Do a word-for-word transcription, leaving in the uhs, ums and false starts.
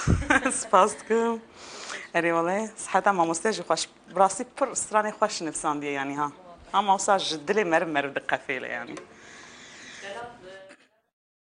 سپاس دکم اری والله صحتا مامۆستێژی خۆش بڕاستی پڕ سترانی خۆش نفساندیە ینی ها ئەم ماوسا ji dilê me re mere diqefêle yanî